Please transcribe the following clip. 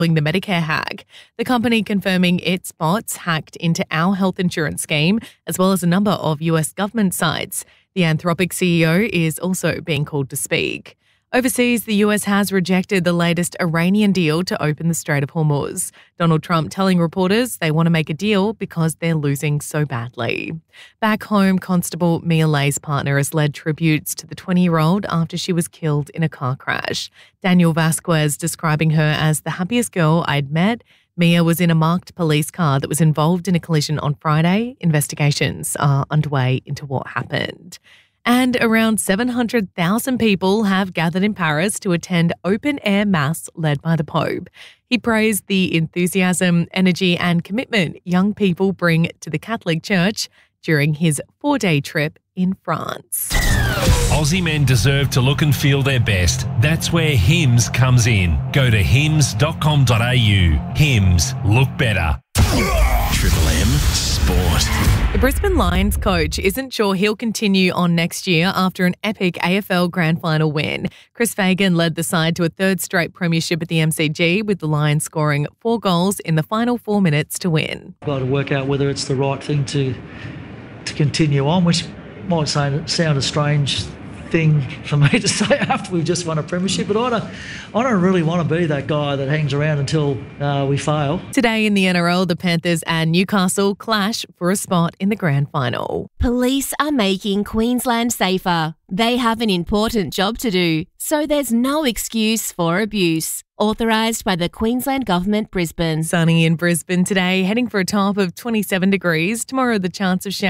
the Medicare hack. The company confirming its bots hacked into our health insurance scheme, as well as a number of US government sites. The Anthropic CEO is also being called to speak. Overseas, the US has rejected the latest Iranian deal to open the Strait of Hormuz. Donald Trump telling reporters they want to make a deal because they're losing so badly. Back home, Constable Mia Lay's partner has led tributes to the 20-year-old after she was killed in a car crash. Daniel Vasquez describing her as the happiest girl I'd met. Mia was in a marked police car that was involved in a collision on Friday. Investigations are underway into what happened. And around 700,000 people have gathered in Paris to attend open-air mass led by the Pope. He praised the enthusiasm, energy and commitment young people bring to the Catholic Church during his 4-day trip in France. Aussie men deserve to look and feel their best. That's where Hims comes in. Go to hims.com.au. Hims, look better. Triple M Sport. The Brisbane Lions coach isn't sure he'll continue on next year after an epic AFL Grand Final win. Chris Fagan led the side to a third straight premiership at the MCG, with the Lions scoring 4 goals in the final 4 minutes to win. Got to work out whether it's the right thing to continue on, which might sound a strange thing for me to say after we've just won a premiership, but I don't really want to be that guy that hangs around until we fail. Today in the NRL, the Panthers and Newcastle clash for a spot in the grand final. Police are making Queensland safer. They have an important job to do, so there's no excuse for abuse. Authorised by the Queensland Government, Brisbane. Sunny in Brisbane today, heading for a top of 27 degrees. Tomorrow, the chance of showers